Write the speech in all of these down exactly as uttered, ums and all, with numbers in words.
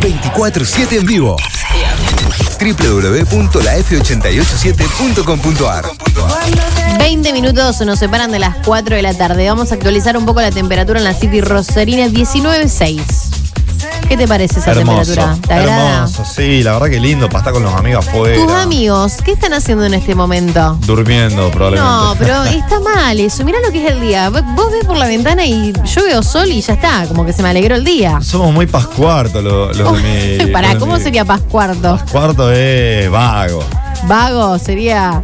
veinticuatro siete en vivo. doble u doble u doble u punto la efe ochenta y ocho siete punto com punto a r. veinte minutos nos separan de las cuatro de la tarde. Vamos a actualizar un poco la temperatura en la City Rosarina, diecinueve punto seis. ¿Qué te parece esa hermoso, temperatura? ¿Te agrada? Hermoso, sí, la verdad que lindo para estar con los amigos afuera. ¿Tus amigos qué están haciendo en este momento? Durmiendo, probablemente. No, pero está mal eso. Mirá lo que es el día. Vos ves por la ventana y yo veo sol y ya está. Como que se me alegró el día. Somos muy pascuartos los, los de mi... Pará, los de ¿cómo mi- sería Pascuarto? Pascuarto es vago. Vago sería...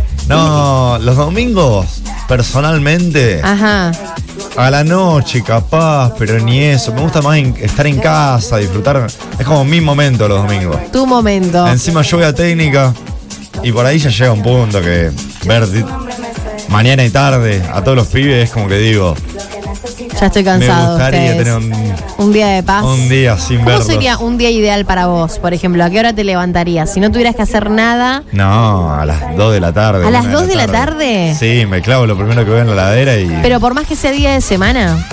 No, los domingos, personalmente, Ajá. a la noche capaz, pero ni eso. Me gusta más en- estar en casa, disfrutar. Es como mi momento los domingos. Tu momento. Encima yo voy a técnica y por ahí ya llega un punto que ver di- mañana y tarde a todos los pibes es como que digo, Ya estoy cansado. me gustaría ustedes. tener un, Un día de paz. un día sin ¿Cómo verlos. sería un día ideal para vos, por ejemplo? ¿A qué hora te levantarías? Si no tuvieras que hacer nada. No, a las dos de la tarde. ¿A las una dos de la tarde? Sí, me clavo lo primero que veo en la heladera y... Pero por más que sea día de semana.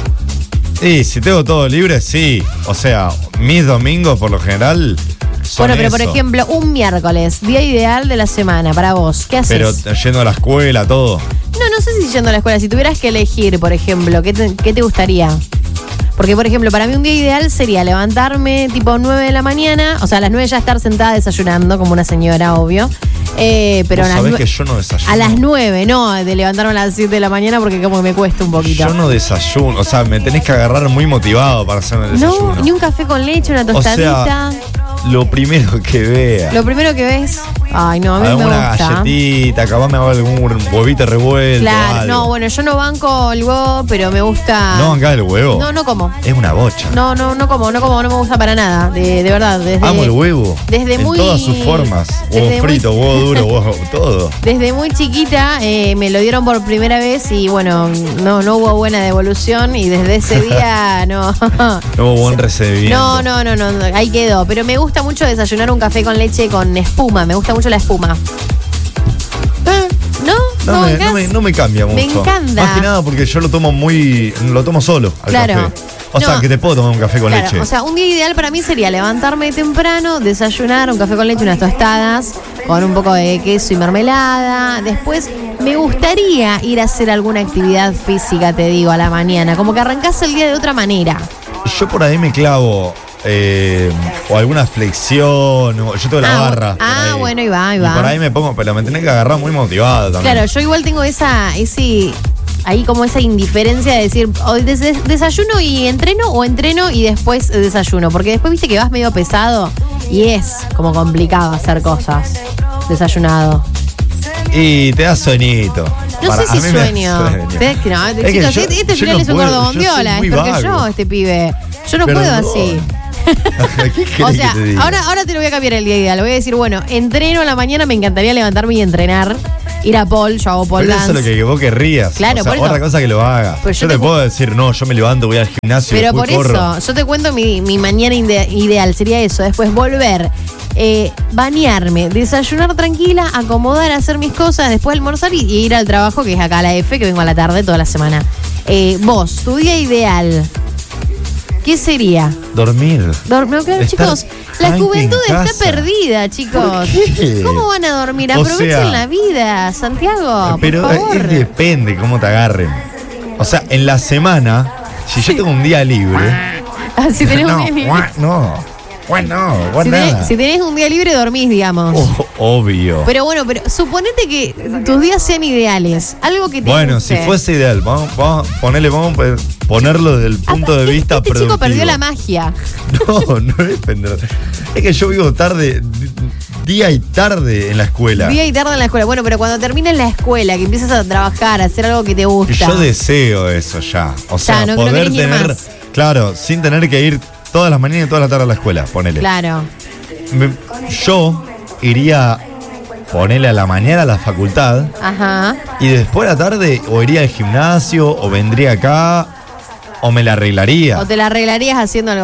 Sí, si tengo todo libre, sí. O sea, mis domingos por lo general son Bueno, pero por eso. ejemplo, un miércoles, día ideal de la semana para vos. ¿Qué haces? Pero yendo a la escuela, todo. No, no sé si yendo a la escuela. Si tuvieras que elegir, por ejemplo, ¿qué te, qué te gustaría? Porque, por ejemplo, para mí un día ideal sería levantarme tipo nueve de la mañana. O sea, a las nueve ya estar sentada desayunando, como una señora, obvio. Eh, pero a Vos las, sabés nue- que yo no desayuno. a las nueve, no, de levantarme a las siete de la mañana porque como que me cuesta un poquito. Yo no desayuno. O sea, me tenés que agarrar muy motivado para hacerme el desayuno. No, ni un café con leche, una O tostadita. sea, lo primero que vea. Lo primero que ves. Ay, no, a mí me Alguna gusta. galletita, capaz me hago algún huevito revuelto. Claro, algo. no, bueno, yo no banco el huevo, pero me gusta. ¿No bancás el huevo? No, no como. Es una bocha. No, no, no como, no como, no me gusta para nada. De, de verdad, desde. Amo el huevo. Desde en muy. todas sus formas. desde Huevo muy- frito, huevo duro, huevo todo. Desde muy chiquita eh, me lo dieron por primera vez y bueno, no, no hubo buena devolución y desde ese día no. No hubo buen recibimiento. No, no, no, no, no, ahí quedó. Pero me gusta mucho desayunar un café con leche con espuma. Me gusta mucho la espuma. Eh, ¿No? No, ¿No me, bancás? no, me, no me cambia mucho. Me encanta. Más que nada porque yo lo tomo muy. Lo tomo solo al Claro. café. O No. sea, que te puedo tomar un café con Claro, leche. o sea, un día ideal para mí sería levantarme temprano, desayunar un café con leche, unas tostadas, con un poco de queso y mermelada. Después me gustaría ir a hacer alguna actividad física, te digo, a la mañana. Como que arrancás el día de otra manera. Yo por ahí me clavo. eh, o alguna flexión. O, yo tengo la Ah, barra. por ah, ahí. bueno, ahí va, ahí Y va. por ahí me pongo. Pero me tenés que agarrar muy motivado también. Claro, yo igual tengo esa, ese, ahí como esa indiferencia de decir, o des- desayuno y entreno, o entreno y después desayuno. Porque después viste que vas medio pesado y es como complicado hacer cosas desayunado. Y te da sueñito. No Para- sé si a mí me da sueño. Te- no, Es que chicos, yo- este, este yo final no es un puedo, gordo yo soy bondiola, es muy peor que vago. yo, este pibe. Yo no puedo Perdón. así. ¿Qué querés O sea, que te diga? ahora, ahora te lo voy a cambiar el día ideal. Voy a decir, bueno, entreno a la mañana, me encantaría levantarme y entrenar. Ir a pole, yo hago pole Pero eso dance. es lo que vos querrías. Claro, o sea, por eso. otra cosa que lo haga. Pero yo yo te te cu- puedo decir, no, yo me levanto, voy al gimnasio. Pero después por corro. eso, yo te cuento mi, mi mañana ide- ideal, sería eso. Después volver, eh, bañarme, desayunar tranquila, acomodar, hacer mis cosas, después almorzar y, y ir al trabajo, que es acá a la F, que vengo a la tarde toda la semana. Eh, vos, tu día ideal, ¿qué sería? Dormir. Dormir, claro, Estar chicos, la tranqui juventud en está casa. perdida, chicos. ¿Por qué? ¿Cómo van a dormir? O Aprovechen sea, la vida, Santiago, Pero por favor. es- depende cómo te agarren. O sea, en la semana, si yo tengo un día libre. Ah, si tenés no, un día libre. guau, no. Guau, no, guau, Si nada. tenés, si tenés un día libre, dormís, digamos. Oh, obvio. Pero bueno, pero suponete que tus días sean ideales. Algo que te Bueno, guste. si fuese ideal, vamos, vamos a ponerle, vamos a ponerlo desde el punto de Este- vista Este productivo. chico perdió la magia. No, no es perder. Es que yo vivo tarde, día y tarde en la escuela. Día y tarde en la escuela. Bueno, pero cuando termines la escuela, que empiezas a trabajar, a hacer algo que te gusta. Yo deseo eso ya. O sea, no- no poder querés ir tener. más. Claro, sin tener que ir todas las mañanas y todas las tardes a la escuela, ponele. Claro. Me- yo iría, ponele a la mañana a la facultad Ajá. y después a la tarde o iría al gimnasio o vendría acá o me la arreglaría. O te la arreglarías haciendo algo.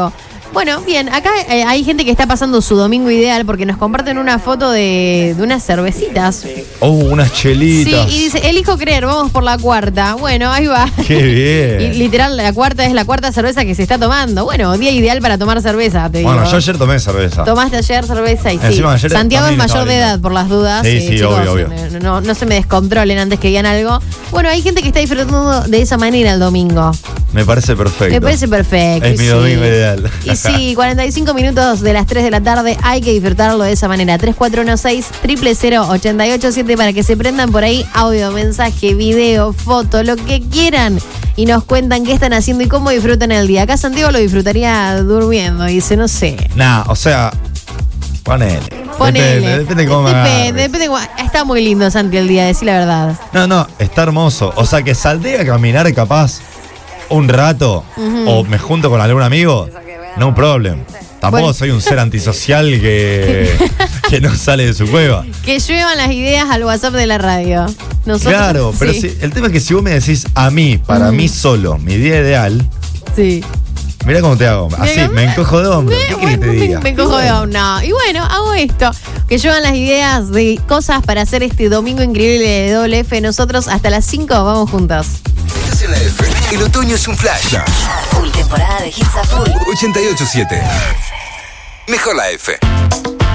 Bueno, bien, acá eh, hay gente que está pasando su domingo ideal porque nos comparten una foto de, de unas cervecitas. Oh, unas chelitas. Sí, y dice, elijo creer, vamos por la cuarta. Bueno, ahí va. Qué bien. Y literal, la cuarta es la cuarta cerveza que se está tomando. Bueno, día ideal para tomar cerveza, te digo. Bueno, yo ayer tomé cerveza. Tomaste ayer cerveza y sí. Encima ayer Santiago es también mayor estaba de lindo. edad, por las dudas. Sí, eh, sí, chicos, obvio, obvio. No, no, no se me descontrolen antes que digan algo. Bueno, hay gente que está disfrutando de esa manera el domingo. Me parece perfecto. Me parece perfecto. Es y mi sí. domingo ideal. Y sí, cuarenta y cinco minutos de las tres de la tarde hay que disfrutarlo de esa manera. tres cuatro uno seis, cero cero cero, ocho ocho siete para que se prendan por ahí audio, mensaje, video, foto, lo que quieran. Y nos cuentan qué están haciendo y cómo disfrutan el día. Acá Santiago lo disfrutaría durmiendo, dice, no sé. Nah, o sea, ponele. Ponele. Depende, depende cómo me Depende, agarres. depende cómo- Está muy lindo, Santi, el día, decir la verdad. No, no, está hermoso. O sea, que saldré a caminar capaz un rato o me junto con algún amigo, no problem. Tampoco Bueno. soy un ser antisocial que, que no sale de su cueva. Que lluevan las ideas al WhatsApp de la radio. Nosotros, Claro, pero sí, si- el tema es que si vos me decís a mí, para mí solo, mi día ideal, sí. mirá cómo te hago. Así, Mira, me encojo de hombro. Me- ¿Qué querés que te bueno, diga? Me, me cojo de no. Y bueno, hago esto. Que llevan las ideas de cosas para hacer este domingo increíble de doble F. Nosotros hasta las cinco vamos juntos. Estás en la F. El otoño es un flash. Full temporada de hits a full. ochenta y ocho punto siete. Mejor la F.